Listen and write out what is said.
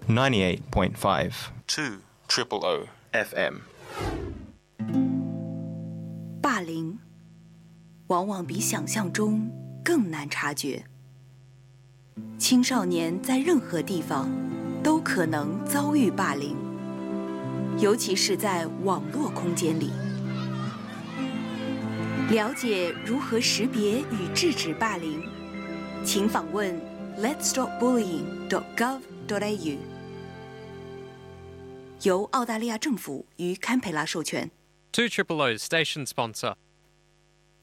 98.5 2 triple O FM。 霸凌往往比想象中更难察觉。青少年在任何地方都可能遭遇霸凌，尤其是在网络空间里。了解如何识别与制止霸凌，请访问 letsstopbullying.gov.au， 由澳大利亚政府与堪培拉授权。 2 Triple O's station sponsor.